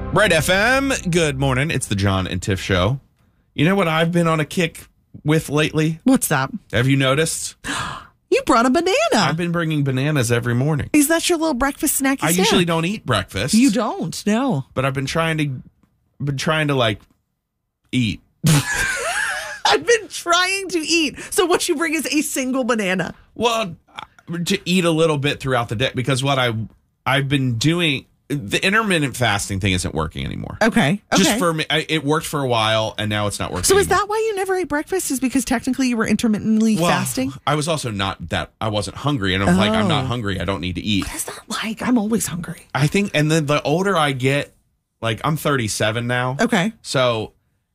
Bright FM, good morning. It's the John and Tiff Show. You know what I've been on a kick with lately? What's that? Have you noticed? You brought a banana. I've been bringing bananas every morning. Is that your little breakfast snacky I snack? usually don't eat breakfast. You don't? No. But I've been trying to like eat. I've been trying to eat. So what you bring is a single banana. Well, to eat a little bit throughout the day, because what I've been doing, the intermittent fasting thing isn't working anymore. Okay. Just for me, it worked for a while, and now it's not working. So is anymore. that why you never ate breakfast? Is because technically you were intermittently fasting? I was also I wasn't hungry, and I'm like, I'm not hungry. I don't need to eat. What is that like? I'm always hungry. I think, and then the older I get, like I'm 37 now. Okay. So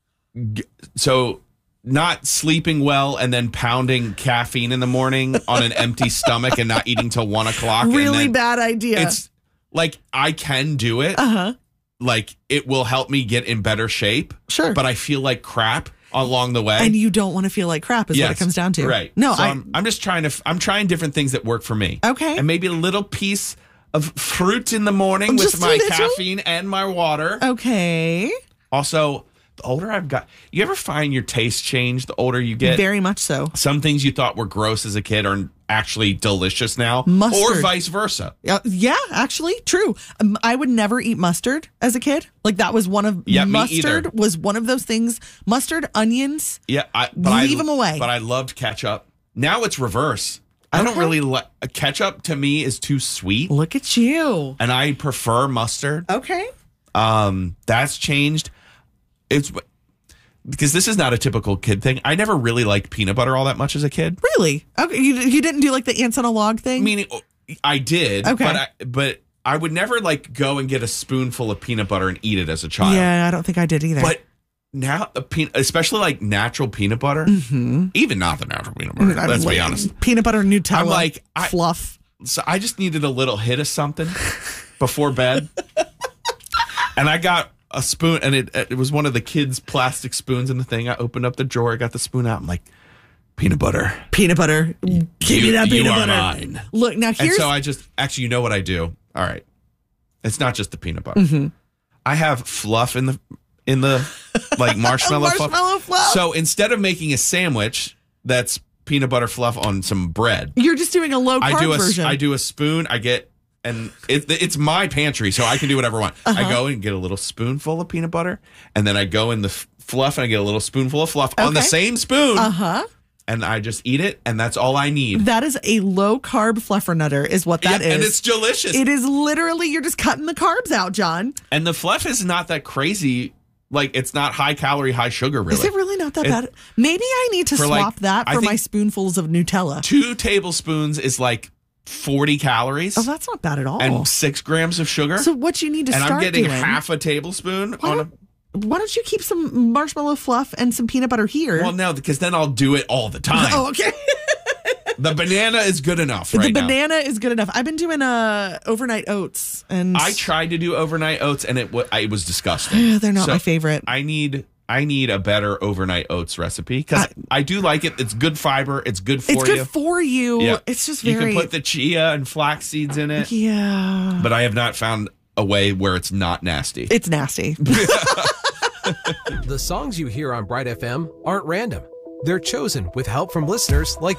not sleeping well and then pounding caffeine in the morning on an empty stomach and not eating till 1 o'clock. Really bad idea. It's like, I can do it. Like, it will help me get in better shape. Sure. But I feel like crap along the way. And you don't want to feel like crap is what it comes down to. Right. No, so I'm just I'm trying different things that work for me. Okay. And maybe a little piece of fruit in the morning Just with my a little? caffeine and my water. Okay. Also, the older I've got, you ever find your taste change the older you get? Very much so. Some things you thought were gross as a kid are actually delicious now. Mustard. Or vice versa. Yeah, actually, true. I would never eat mustard as a kid. Like that was one of mustard was one of those things. Mustard, onions. Yeah, leave them away. But I loved ketchup. Now it's reverse. I don't really like ketchup. To me is too sweet. Look at you. And I prefer mustard. Okay. That's changed. It's because this is not a typical kid thing. I never really liked peanut butter all that much as a kid. Really? Okay. You didn't do like the ants on a log thing? Meaning, I did. Okay. But I would never like go and get a spoonful of peanut butter and eat it as a child. Yeah, I don't think I did either. But now, especially like natural peanut butter, even not the natural peanut butter. Let's be honest. Peanut butter Nutella. I'm like fluff. So I just needed a little hit of something before bed, and I got a spoon, and it was one of the kids' plastic spoons in the thing. I opened up the drawer, I got the spoon out. I'm like, peanut butter. Peanut butter. Give me that peanut butter. Mine. Look, now here's... And so you know what I do? All right. It's not just the peanut butter. I have fluff in the like marshmallow fluff. So instead of making a sandwich that's peanut butter fluff on some bread, you're just doing a low carb version. I do a spoon. And it's my pantry, so I can do whatever I want. I go and get a little spoonful of peanut butter, and then I go in the fluff, and I get a little spoonful of fluff on the same spoon. And I just eat it, and that's all I need. That is a low carb fluffernutter, is what that is. And it's delicious. It is literally, you're just cutting the carbs out, John. And the fluff is not that crazy. Like, it's not high calorie, high sugar, really. Is it really not that bad? Maybe I need to swap that for my spoonfuls of Nutella. 2 tablespoons is like 40 calories. Oh, that's not bad at all. And 6 grams of sugar. So what you need to start doing... And I'm getting half a tablespoon Why don't you keep some marshmallow fluff and some peanut butter here? Well, no, because then I'll do it all the time. Oh, okay. The banana is good enough right now. The banana is good enough. I've been doing overnight oats. And I tried to do overnight oats, and it was disgusting. They're not my favorite. I need a better overnight oats recipe, because I do like it. It's good fiber. It's good for you. It's good for you. Yeah. It's just You can put the chia and flax seeds in it. Yeah. But I have not found a way where it's not nasty. It's nasty. The songs you hear on Bright FM aren't random. They're chosen with help from listeners like